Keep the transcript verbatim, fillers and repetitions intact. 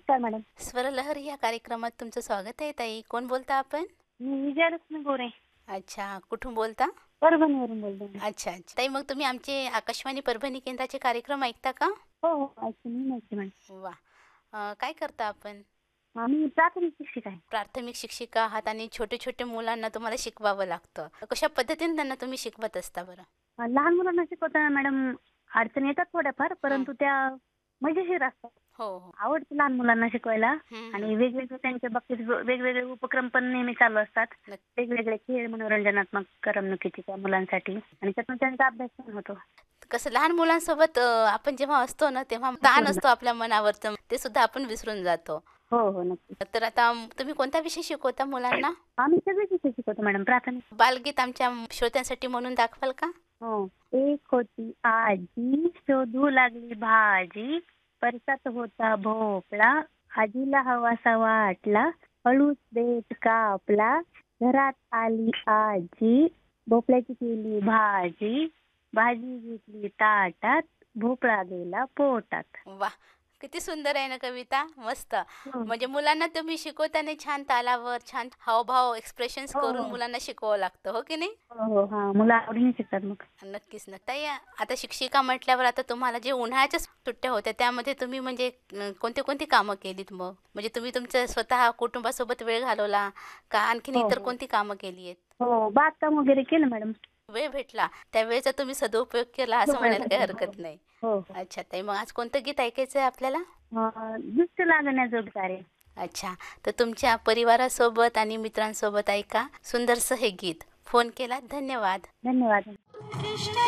नमस्कार मॅडम. स्वरलहरी या कार्यक्रमात तुमचं स्वागत आहे ताई. कोण बोलता आपण? मी विजयलक्ष्मी गोरे, अच्छा, कुठून बोलता? परभणीवरून बोलते मी. अच्छा अच्छा ताई, मग तुम्ही आमचे आकाशवाणी परभणी केंद्राचे कार्यक्रम ऐकता का? हो हो, ऐकते मी ऐकते मॅडम. वा. अ, काय करता आपण? आम्ही प्राथमिक शिक्षिका आहे. प्राथमिक शिक्षिका आहात आणि छोटे छोटे मुलांना तुम्हाला शिकवावं लागतं. कशा पद्धतीने त्यांना तुम्ही शिकवत असता बरं? अं, लहान मुलांना शिकवताना मॅडम अडचणी येतात थोड्याफार, परंतु त्या मजेशीर असतात. हो हो. आवडतं लहान मुलांना शिकवायला. हम्म, आणि वेगवेगळे त्यांच्या बाबतीत वे- वेगवेगळे उपक्रम पण नेहमी चालू असतात. नक्की. वेगवेगळे खेळ मनोरंजनात्मक करमणुकीचे त्या मुलांसाठी, आणि त्यातून त्यांचा अभ्यास पण होतो. कसं लहान मुलांसोबत अ, आपण जेव्हा असतो ना तेव्हा ताण असतो आपल्या मनावरचं, ते सुद्धा आपण विसरून जातो. हो हो, नक्की. तर आता तुम्ही कोणता विषय शिकवता मुलांना? आम्ही सगळे विषय शिकवतो मॅडम, प्राथमिक. बालगीत आमच्या श्रोत्यांसाठी म्हणून दाखवाल का? हो. एक होती आजी, शोधू लागली भाजी, परसात होता भोपळा, आजीला हवासा वाटला, हळूच देठ कापला, घरात आली आजी, भोपळ्याची केली भाजी, भाजी घेतली ताटात, भोपळा गेला पोटात. वा, किती सुंदर आहे ना कविता, मस्त. हो म्हणजे मुलांना तुम्ही शिकवताना छान तालावर, छान हावभाव एक्सप्रेशन्स हो करून मुलांना शिकवावं लागतं, हो की नाही? हो हो, हा, मुलं आवडीने शिकतात मग. नक्कीच ना ताई. आता शिक्षिका म्हटल्यावर आता तुम्हाला जे उन्हाळ्याच्या सुट्ट्या होत्या त्यामध्ये तुम्ही म्हणजे अं, कोणती कोणती कामं केलीत मग? म्हणजे तुम्ही तुमच्या स्वतः कुटुंबासोबत वेळ घालवला का आणखीन हो इतर हो कोणती कामं केली आहेत? हो, बागकाम वगैरे केलं मॅडम. वेळ भेटला त्यावेळेचा तुम्ही सदुपयोग केला असं म्हणायला काही हरकत नाही. हो हो. अच्छा ताई, मग आज कोणतं गीत ऐकायचं आहे आपल्याला? अं, दृष्ट लागण्याजोगतं आहे. अच्छा, तर तुमच्या परिवारासोबत आणि मित्रांसोबत ऐका सुंदरसं हे गीत. फोन केला, धन्यवाद. धन्यवाद.